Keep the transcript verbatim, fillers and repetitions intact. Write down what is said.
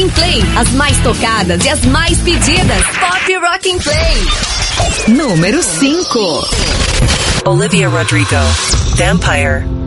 and Play, as mais tocadas e as mais pedidas. Pop Rock and Play. Número cinco. Olivia Rodrigo, Vampire.